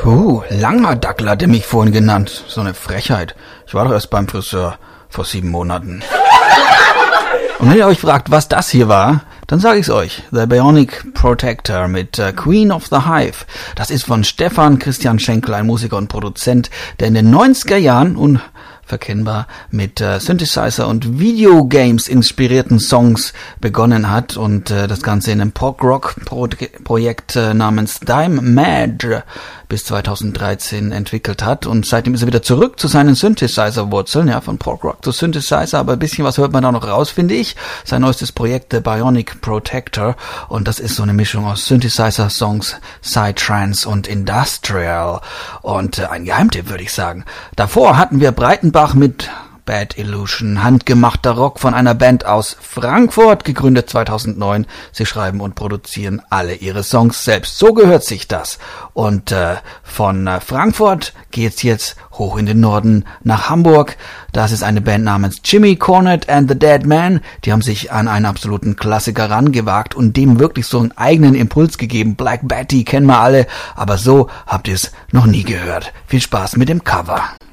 Langer Dackel hat er mich vorhin genannt. So eine Frechheit. Ich war doch erst beim Friseur vor 7 Monaten. Und wenn ihr euch fragt, was das hier war, dann sage ich's euch. The Bionic Protector mit Queen of the Hive. Das ist von Stefan Christian Schenkel, ein Musiker und Produzent, der in den 90er Jahren unverkennbar mit Synthesizer und Videogames inspirierten Songs begonnen hat und das Ganze in einem Prog-Rock-Projekt namens Dime Mad bis 2013 entwickelt hat, und seitdem ist er wieder zurück zu seinen Synthesizer-Wurzeln, ja, von Prog-Rock zu Synthesizer, aber ein bisschen was hört man da noch raus, finde ich. Sein neuestes Projekt, The Bionic Protector, und das ist so eine Mischung aus Synthesizer-Songs, Psytrance und Industrial, und ein Geheimtipp, würde ich sagen. Davor hatten wir Breitenbach mit Bad Illusion, handgemachter Rock von einer Band aus Frankfurt, gegründet 2009. Sie schreiben und produzieren alle ihre Songs selbst. So gehört sich das. Und von Frankfurt geht's jetzt hoch in den Norden nach Hamburg. Das ist eine Band namens Jimmy Cornette and the Dead Man. Die haben sich an einen absoluten Klassiker rangewagt und dem wirklich so einen eigenen Impuls gegeben. Black Betty kennen wir alle, aber so habt ihr es noch nie gehört. Viel Spaß mit dem Cover.